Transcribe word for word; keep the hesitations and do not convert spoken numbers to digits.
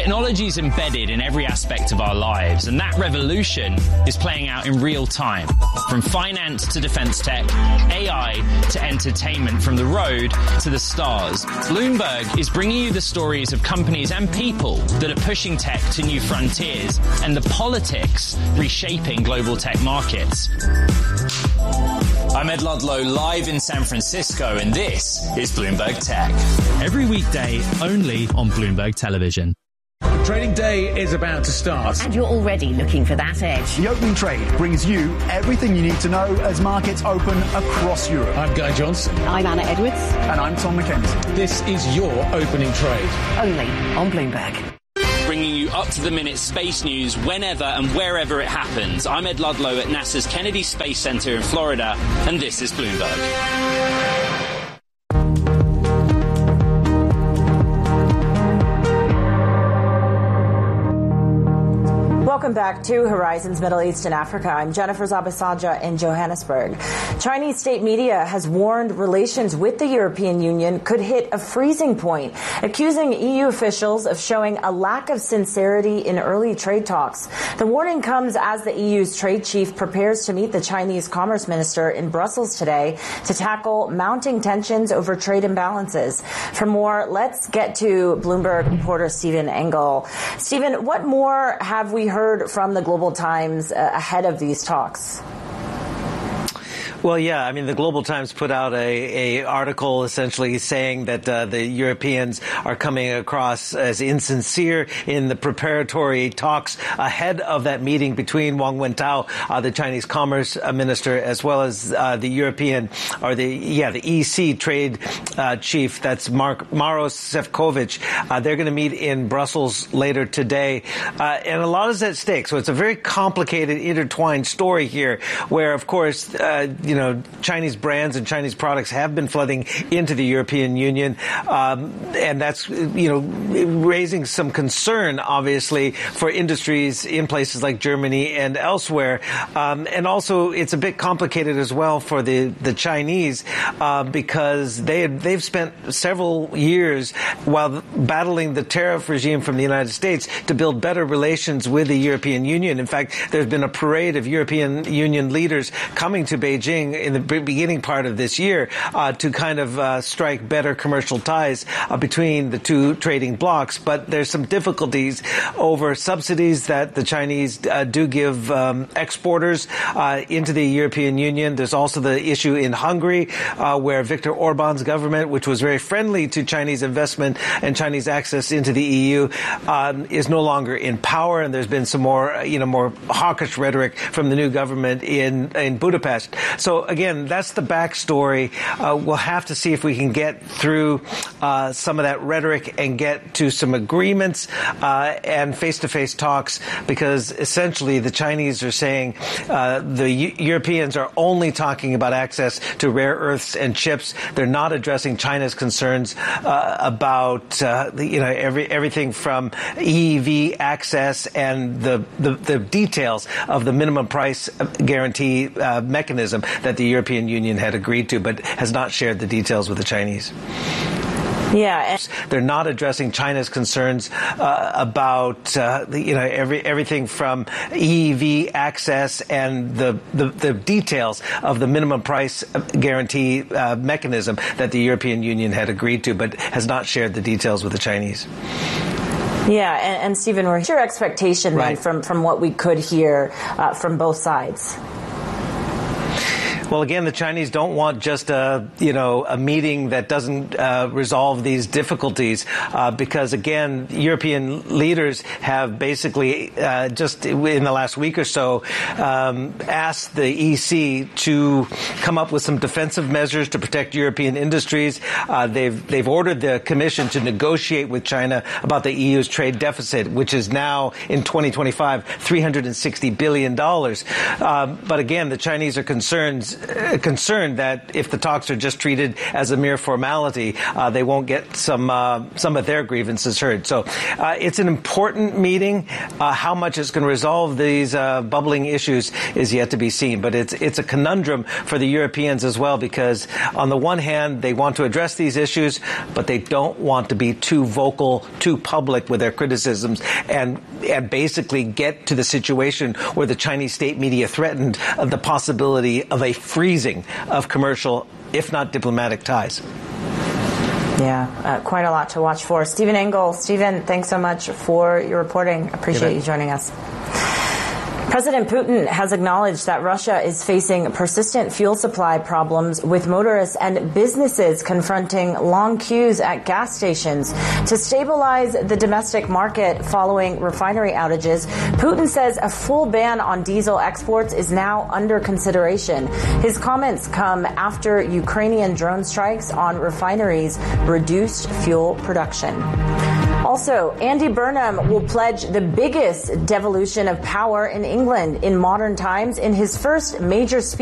Technology is embedded in every aspect of our lives, and that revolution is playing out in real time. From finance to defense tech, A I to entertainment, from the road to the stars. Bloomberg is bringing you the stories of companies and people that are pushing tech to new frontiers and the politics reshaping global tech markets. I'm Ed Ludlow, live in San Francisco, and this is Bloomberg Tech. Every weekday, only on Bloomberg Television. Trading day is about to start. And you're already looking for that edge. The Opening Trade brings you everything you need to know as markets open across Europe. I'm Guy Johnson. I'm Anna Edwards. And I'm Tom McKenzie. This is your Opening Trade. Only on Bloomberg. Bringing you up-to-the-minute space news whenever and wherever it happens. I'm Ed Ludlow at NASA's Kennedy Space Center in Florida, and this is Bloomberg. Welcome back to Horizons Middle East and Africa. I'm Jennifer Zabasajja in Johannesburg. Chinese state media has warned relations with the European Union could hit a freezing point, accusing E U officials of showing a lack of sincerity in early trade talks. The warning comes as the E U's trade chief prepares to meet the Chinese commerce minister in Brussels today to tackle mounting tensions over trade imbalances. For more, let's get to Bloomberg reporter Stephen Engel. Stephen, what more have we heard from the Global Times uh, ahead of these talks? Well, yeah, I mean, the Global Times put out a, a article essentially saying that uh, the Europeans are coming across as insincere in the preparatory talks ahead of that meeting between Wang Wentao, uh, the Chinese Commerce Minister, as well as uh, the European, or the, yeah, the E C trade uh, chief, that's Mark, Maros Sefcovic. Uh, they're going to meet in Brussels later today. Uh, and a lot is at stake. So it's a very complicated, intertwined story here where, of course, uh, you know, Chinese brands and Chinese products have been flooding into the European Union. Um, and that's, you know, raising some concern, obviously, for industries in places like Germany and elsewhere. Um, and also, it's a bit complicated as well for the, the Chinese uh, because they, they've spent several years while battling the tariff regime from the United States to build better relations with the European Union. In fact, there's been a parade of European Union leaders coming to Beijing in the beginning part of this year uh, to kind of uh, strike better commercial ties uh, between the two trading blocs. But there's some difficulties over subsidies that the Chinese uh, do give um, exporters uh, into the European Union. There's also the issue in Hungary uh, where Viktor Orban's government, which was very friendly to Chinese investment and Chinese access into the E U, um, is no longer in power. And there's been some more, you know, more hawkish rhetoric from the new government in, in Budapest. So, again, that's the backstory. Uh, we'll have to see if we can get through uh, some of that rhetoric and get to some agreements uh, and face-to-face talks, because essentially the Chinese are saying uh, the U- Europeans are only talking about access to rare earths and chips. They're not addressing China's concerns uh, about uh, the, you know every everything from E V access and the, the, the details of the minimum price guarantee uh, mechanism that the European Union had agreed to, but has not shared the details with the Chinese. Yeah, and they're not addressing China's concerns uh, about uh, the, you know every everything from E V access and the, the, the details of the minimum price guarantee uh, mechanism that the European Union had agreed to, but has not shared the details with the Chinese. Yeah, and, and Stephen, what's your expectation then right. from, from what we could hear uh, from both sides? Well, again, the Chinese don't want just a, you know, a meeting that doesn't uh, resolve these difficulties uh, because, again, European leaders have basically uh, just in the last week or so um, asked the E C to come up with some defensive measures to protect European industries. Uh, they've they've ordered the Commission to negotiate with China about the E U's trade deficit, which is now in twenty twenty-five three hundred sixty billion dollars. Uh, but again, the Chinese are concerned uh, concerned that if the talks are just treated as a mere formality, uh, they won't get some uh, some of their grievances heard. So uh, it's an important meeting. Uh, how much it's going to resolve these uh, bubbling issues is yet to be seen. But it's it's a conundrum for the Europeans as well, because on the one hand, they want to address these issues, but they don't want to be too vocal, too public with their criticisms, and and basically get to the situation where the Chinese state media threatened uh, the possibility of a freezing of commercial, if not diplomatic, ties. Yeah, uh, quite a lot to watch for. Stephen Engel, Stephen, thanks so much for your reporting. Appreciate you joining us. President Putin has acknowledged that Russia is facing persistent fuel supply problems, with motorists and businesses confronting long queues at gas stations. To stabilize the domestic market following refinery outages, Putin says a full ban on diesel exports is now under consideration. His comments come after Ukrainian drone strikes on refineries reduced fuel production. Also, Andy Burnham will pledge the biggest devolution of power in England in modern times in his first major speech.